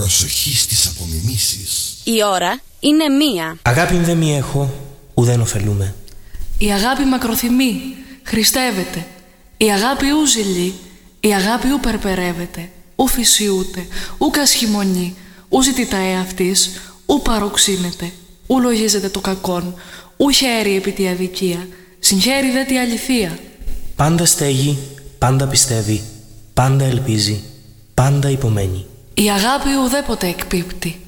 Προσοχή στις απομιμήσεις. Η ώρα είναι 1. Αγάπη δε μη έχω, ουδέν ωφελούμε. Η αγάπη μακροθυμεί, χριστεύεται. Η αγάπη ου ζηλεί, η αγάπη ου περπερεύεται. Ου φυσιούται, ου κασχημονεί, ου ζητητά εαυτής, ου παροξύνεται. Ου λογίζεται το κακόν, ου χαίρει επί τη αδικία, συγχαίρει δε τη αληθεία. Πάντα στέγει, πάντα πιστεύει, πάντα ελπίζει, πάντα υπομένει. Η αγάπη ουδέποτε εκπίπτει,